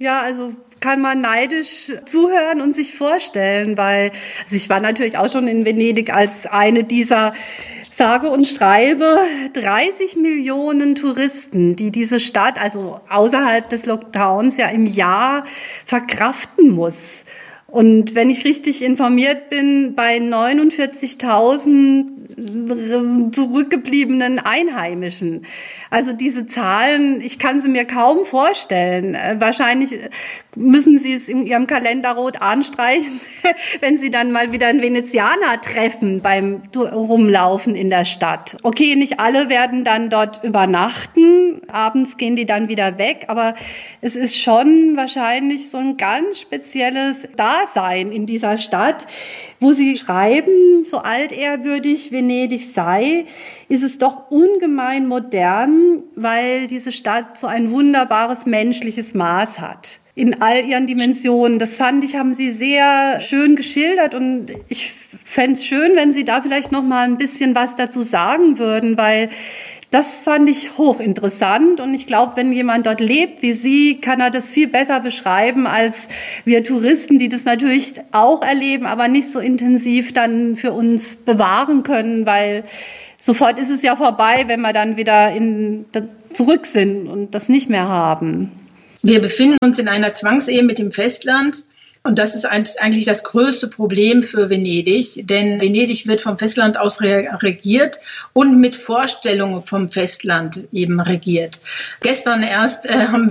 Ja, also kann man neidisch zuhören und sich vorstellen, weil also ich war natürlich auch schon in Venedig als eine dieser sage und schreibe 30 Millionen Touristen, die diese Stadt, also außerhalb des Lockdowns, ja im Jahr verkraften muss. Und wenn ich richtig informiert bin, bei 49.000 zurückgebliebenen Einheimischen. Also diese Zahlen, ich kann sie mir kaum vorstellen. Wahrscheinlich müssen Sie es in Ihrem Kalender rot anstreichen, wenn Sie dann mal wieder einen Venezianer treffen beim Rumlaufen in der Stadt. Okay, nicht alle werden dann dort übernachten. Abends gehen die dann wieder weg. Aber es ist schon wahrscheinlich so ein ganz spezielles Dasein in dieser Stadt, wo Sie schreiben, so altehrwürdig Venedig sei, ist es doch ungemein modern, weil diese Stadt so ein wunderbares menschliches Maß hat. In all ihren Dimensionen. Das fand ich, haben Sie sehr schön geschildert und ich fände es schön, wenn Sie da vielleicht noch mal ein bisschen was dazu sagen würden, weil das fand ich hochinteressant und ich glaube, wenn jemand dort lebt wie Sie, kann er das viel besser beschreiben als wir Touristen, die das natürlich auch erleben, aber nicht so intensiv dann für uns bewahren können, weil sofort ist es ja vorbei, wenn wir dann wieder zurück sind und das nicht mehr haben. Wir befinden uns in einer Zwangsehe mit dem Festland. Und das ist eigentlich das größte Problem für Venedig, denn Venedig wird vom Festland aus regiert und mit Vorstellungen vom Festland eben regiert. Gestern erst haben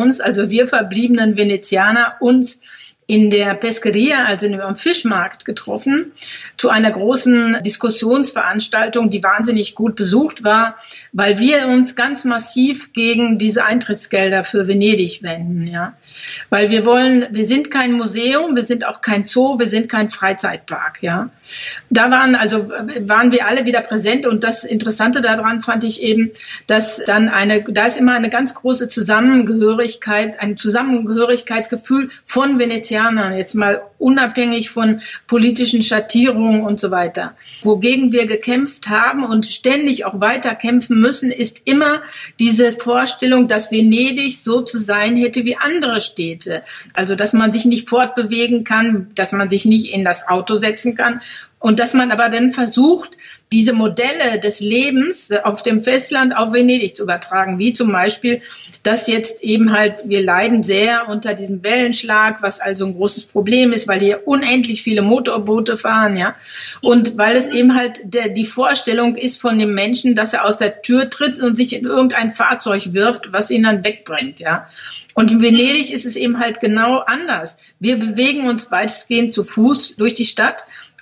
wir verbliebenen Venezianer, uns in der Pescheria, also am Fischmarkt, getroffen, zu einer großen Diskussionsveranstaltung, die wahnsinnig gut besucht war, weil wir uns ganz massiv gegen diese Eintrittsgelder für Venedig wenden, ja. Weil wir sind kein Museum, wir sind auch kein Zoo, wir sind kein Freizeitpark, ja. Da waren wir alle wieder präsent und das Interessante daran fand ich eben, dass da ist immer eine ganz große Zusammengehörigkeit, ein Zusammengehörigkeitsgefühl von Venezianern, jetzt mal unabhängig von politischen Schattierungen und so weiter. Wogegen wir gekämpft haben und ständig auch weiter kämpfen müssen, ist immer diese Vorstellung, dass Venedig so zu sein hätte wie andere Städte. Also, dass man sich nicht fortbewegen kann, dass man sich nicht in das Auto setzen kann und dass man aber dann versucht, diese Modelle des Lebens auf dem Festland auf Venedig zu übertragen, wie zum Beispiel, dass jetzt eben halt, wir leiden sehr unter diesem Wellenschlag, was also ein großes Problem ist, weil hier unendlich viele Motorboote fahren, ja, und weil es eben halt die Vorstellung ist von dem Menschen, dass er aus der Tür tritt und sich in irgendein Fahrzeug wirft, was ihn dann wegbringt, ja. Und in Venedig ist es eben halt genau anders. Wir bewegen uns weitestgehend zu Fuß durch die Stadt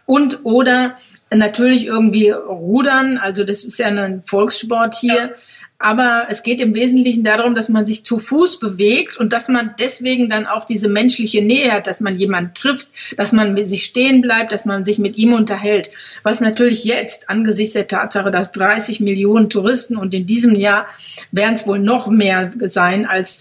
oder natürlich irgendwie rudern, also das ist ja ein Volkssport hier, ja. Aber es geht im Wesentlichen darum, dass man sich zu Fuß bewegt und dass man deswegen dann auch diese menschliche Nähe hat, dass man jemanden trifft, dass man mit sich stehen bleibt, dass man sich mit ihm unterhält. Was natürlich jetzt angesichts der Tatsache, dass 30 Millionen Touristen und in diesem Jahr werden es wohl noch mehr sein als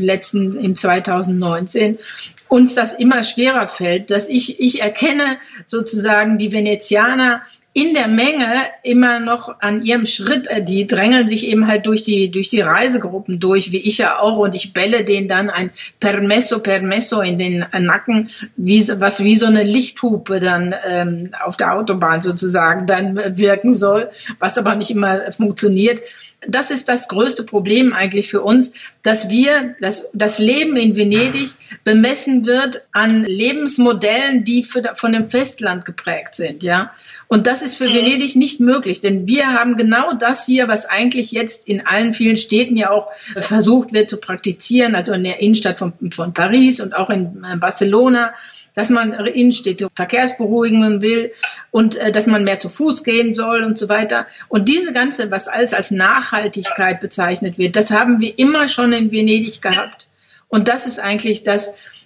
im 2019, uns das immer schwerer fällt, dass ich erkenne sozusagen die Venezianer in der Menge immer noch an ihrem Schritt, die drängeln sich eben halt durch die Reisegruppen durch, wie ich ja auch, und ich bälle denen dann ein Permesso in den Nacken, was wie so eine Lichthupe dann auf der Autobahn sozusagen dann wirken soll, was aber nicht immer funktioniert. Das ist das größte Problem eigentlich für uns, dass das Leben in Venedig bemessen wird an Lebensmodellen, die von dem Festland geprägt sind, ja. Und das ist für Venedig nicht möglich, denn wir haben genau das hier, was eigentlich jetzt in allen vielen Städten ja auch versucht wird zu praktizieren, also in der Innenstadt von Paris und auch in Barcelona, dass man Innenstädte verkehrsberuhigen will und dass man mehr zu Fuß gehen soll und so weiter. Und diese ganze, was alles als Nachhaltigkeit bezeichnet wird, das haben wir immer schon in Venedig gehabt. Und das ist eigentlich das,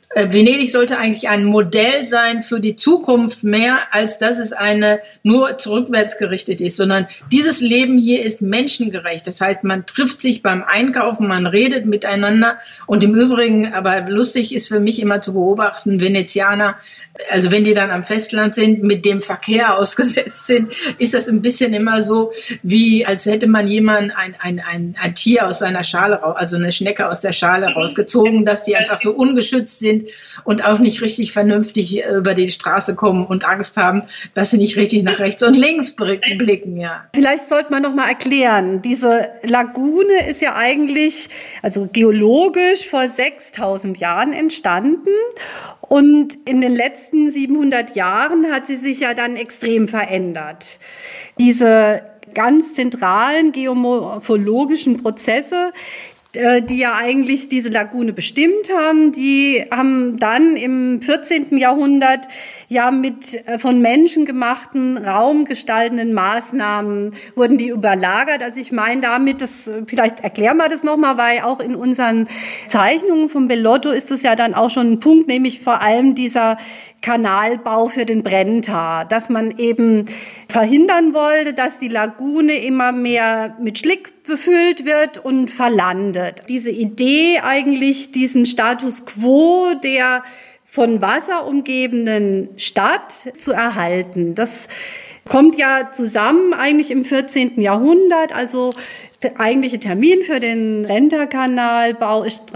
Venedig sollte eigentlich ein Modell sein für die Zukunft mehr, als dass es eine nur zurückwärts gerichtet ist, sondern dieses Leben hier ist menschengerecht. Das heißt, man trifft sich beim Einkaufen, man redet miteinander und im Übrigen, aber lustig ist für mich immer zu beobachten, Venezianer, also wenn die dann am Festland sind, mit dem Verkehr ausgesetzt sind, ist das ein bisschen immer so, wie als hätte man jemanden ein Tier aus seiner Schale, also eine Schnecke aus der Schale rausgezogen, dass die einfach so ungeschützt sind und auch nicht richtig vernünftig über die Straße kommen und Angst haben, dass sie nicht richtig nach rechts und links blicken, ja. Vielleicht sollte man noch mal erklären, diese Lagune ist ja eigentlich, also geologisch vor 6.000 Jahren entstanden und in den letzten 700 Jahren hat sie sich ja dann extrem verändert. Diese ganz zentralen geomorphologischen Prozesse, die ja eigentlich diese Lagune bestimmt haben, die haben dann im 14. Jahrhundert ja mit von Menschen gemachten, raumgestaltenden Maßnahmen wurden die überlagert. Also ich meine damit, vielleicht erklären wir das nochmal, weil auch in unseren Zeichnungen von Bellotto ist das ja dann auch schon ein Punkt, nämlich vor allem dieser Kanalbau für den Brenta, dass man eben verhindern wollte, dass die Lagune immer mehr mit Schlick befüllt wird und verlandet. Diese Idee eigentlich, diesen Status quo der von Wasser umgebenen Stadt zu erhalten, das kommt ja zusammen eigentlich im 14. Jahrhundert, also der eigentliche Termin für den Brenta-Kanalbau ist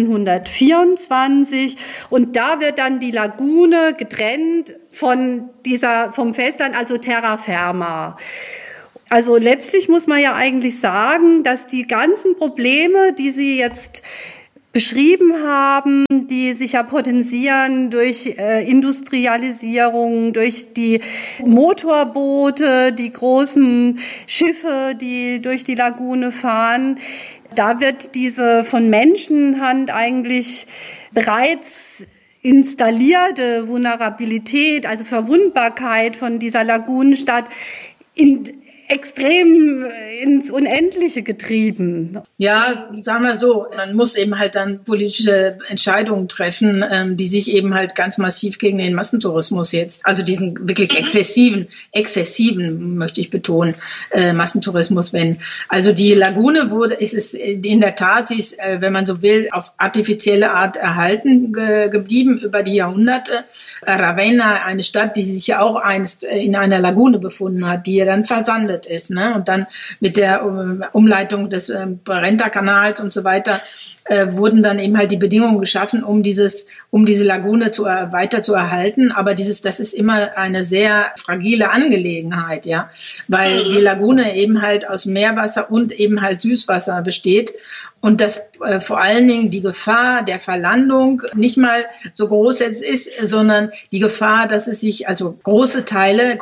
1324 und da wird dann die Lagune getrennt vom Festland, also Terra Firma. Also letztlich muss man ja eigentlich sagen, dass die ganzen Probleme, die Sie jetzt beschrieben haben, die sich ja potenzieren durch Industrialisierung, durch die Motorboote, die großen Schiffe, die durch die Lagune fahren. Da wird diese von Menschenhand eigentlich bereits installierte Vulnerabilität, also Verwundbarkeit von dieser Lagunenstadt extrem ins Unendliche getrieben. Ja, sagen wir so, man muss eben halt dann politische Entscheidungen treffen, die sich eben halt ganz massiv gegen den Massentourismus jetzt, also diesen wirklich exzessiven, möchte ich betonen, Massentourismus wenden. Also die Lagune ist es in der Tat, wenn man so will, auf artifizielle Art erhalten geblieben über die Jahrhunderte. Ravenna, eine Stadt, die sich ja auch einst in einer Lagune befunden hat, die ja dann versandet ist, ne? Und dann mit der Umleitung des Brenta-Kanals und so weiter wurden dann eben halt die Bedingungen geschaffen, um diese Lagune weiter zu erhalten. Aber das ist immer eine sehr fragile Angelegenheit, ja, weil die Lagune eben halt aus Meerwasser und eben halt Süßwasser besteht. Und dass vor allen Dingen die Gefahr der Verlandung nicht mal so groß jetzt ist, sondern die Gefahr, dass es sich, also große Teile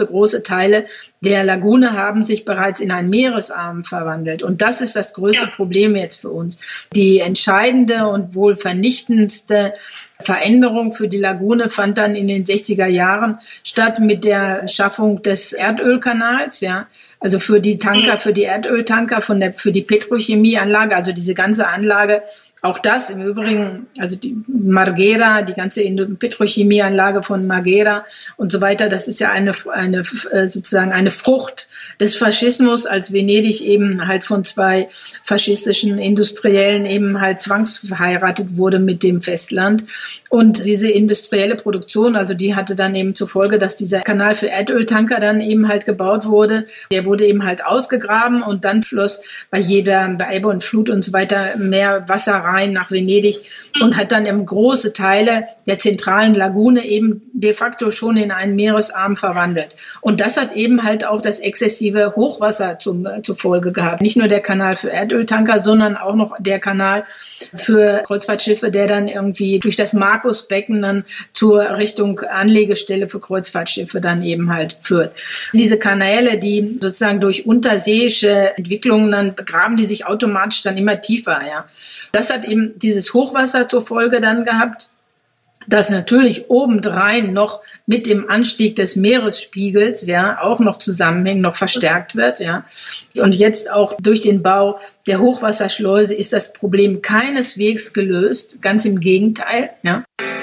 der Lagune haben sich bereits in einen Meeresarm verwandelt. Und das ist das größte Problem jetzt für uns. Die entscheidende und wohl vernichtendste Veränderung für die Lagune fand dann in den 60er Jahren statt mit der Schaffung des Erdölkanals, ja. Also für die Tanker, für die Erdöltanker, für die Petrochemieanlage, also diese ganze Anlage, auch das im Übrigen, also die Marghera, die ganze Petrochemieanlage von Marghera und so weiter, das ist ja sozusagen eine Frucht des Faschismus, als Venedig eben halt von zwei faschistischen Industriellen eben halt zwangsverheiratet wurde mit dem Festland. Und diese industrielle Produktion, also die hatte dann eben zur Folge, dass dieser Kanal für Erdöltanker dann eben halt gebaut wurde. Der wurde eben halt ausgegraben und dann floss bei Ebbe und Flut und so weiter mehr Wasser rein nach Venedig und hat dann eben große Teile der zentralen Lagune eben de facto schon in einen Meeresarm verwandelt. Und das hat eben halt auch das exzessive Hochwasser zur Folge gehabt. Nicht nur der Kanal für Erdöltanker, sondern auch noch der Kanal für Kreuzfahrtschiffe, der dann irgendwie durch das Markusbecken dann zur Richtung Anlegestelle für Kreuzfahrtschiffe dann eben halt führt. Diese Kanäle, die sozusagen durch unterseeische Entwicklungen dann begraben, die sich automatisch dann immer tiefer, ja. Das hat eben dieses Hochwasser zur Folge dann gehabt, das natürlich obendrein noch mit dem Anstieg des Meeresspiegels, ja, auch noch zusammenhängt, noch verstärkt wird, ja. Und jetzt auch durch den Bau der Hochwasserschleuse ist das Problem keineswegs gelöst, ganz im Gegenteil, ja.